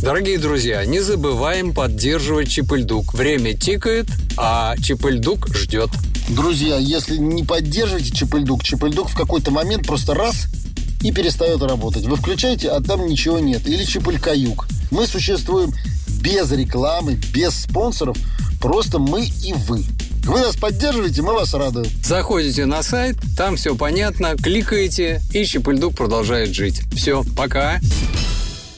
Дорогие друзья, не забываем поддерживать Чип-и-Льдук. Время тикает, а Чип-и-Льдук ждет. Друзья, если не поддерживаете Чип-и-Льдук, Чип-и-Льдук в какой-то момент просто раз и перестает работать. Вы включаете, а там ничего нет. Или Чип-иль-Каюк. Мы существуем без рекламы, без спонсоров. Просто мы и вы. Вы нас поддерживаете, мы вас радуем. Заходите на сайт, там все понятно, кликаете, и Чип-и-Льдук продолжает жить. Все, пока.